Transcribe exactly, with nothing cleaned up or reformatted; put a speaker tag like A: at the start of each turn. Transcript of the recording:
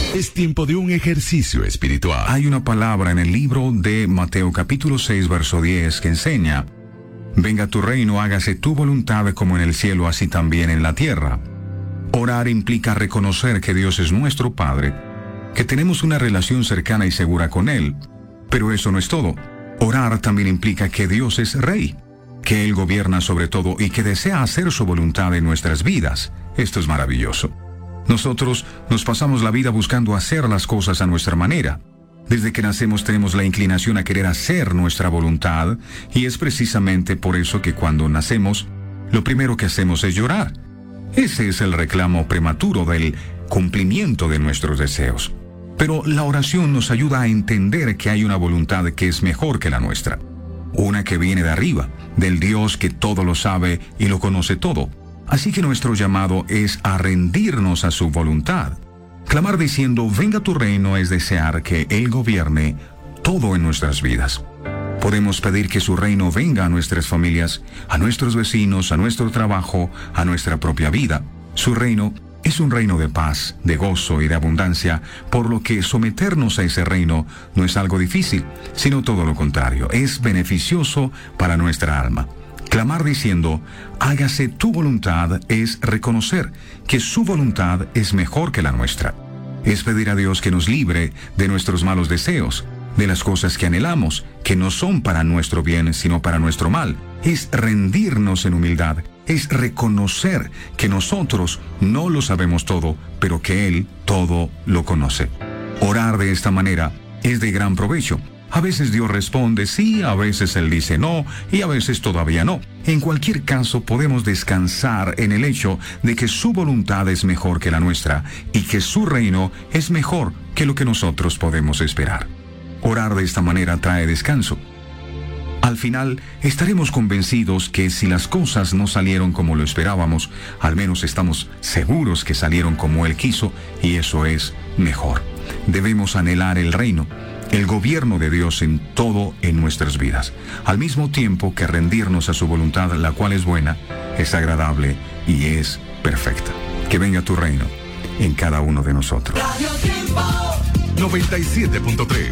A: Es tiempo de un ejercicio espiritual.
B: Hay una palabra en el libro de Mateo capítulo seis, verso diez, que enseña: venga tu reino, hágase tu voluntad como en el cielo, así también en la tierra. Orar implica reconocer que Dios es nuestro Padre, que tenemos una relación cercana y segura con Él. Pero eso no es todo. Orar también implica que Dios es Rey, que Él gobierna sobre todo y que desea hacer su voluntad en nuestras vidas. Esto es maravilloso. Nosotros nos pasamos la vida buscando hacer las cosas a nuestra manera. Desde que nacemos tenemos la inclinación a querer hacer nuestra voluntad, y es precisamente por eso que cuando nacemos, lo primero que hacemos es llorar. Ese es el reclamo prematuro del cumplimiento de nuestros deseos. Pero la oración nos ayuda a entender que hay una voluntad que es mejor que la nuestra. Una que viene de arriba, del Dios que todo lo sabe y lo conoce todo. Así que nuestro llamado es a rendirnos a su voluntad. Clamar diciendo, venga tu reino, es desear que Él gobierne todo en nuestras vidas. Podemos pedir que su reino venga a nuestras familias, a nuestros vecinos, a nuestro trabajo, a nuestra propia vida. Su reino es un reino de paz, de gozo y de abundancia, por lo que someternos a ese reino no es algo difícil, sino todo lo contrario, es beneficioso para nuestra alma. Clamar diciendo, hágase tu voluntad, es reconocer que su voluntad es mejor que la nuestra. Es pedir a Dios que nos libre de nuestros malos deseos, de las cosas que anhelamos, que no son para nuestro bien, sino para nuestro mal. Es rendirnos en humildad, es reconocer que nosotros no lo sabemos todo, pero que Él todo lo conoce. Orar de esta manera es de gran provecho. A veces Dios responde sí, a veces Él dice no, y a veces todavía no. En cualquier caso, podemos descansar en el hecho de que su voluntad es mejor que la nuestra y que su reino es mejor que lo que nosotros podemos esperar. Orar de esta manera trae descanso. Al final, estaremos convencidos que si las cosas no salieron como lo esperábamos, al menos estamos seguros que salieron como Él quiso, y eso es mejor. Debemos anhelar el reino, el gobierno de Dios en todo en nuestras vidas, al mismo tiempo que rendirnos a su voluntad, la cual es buena, es agradable y es perfecta. Que venga tu reino en cada uno de nosotros.
A: noventa y siete punto tres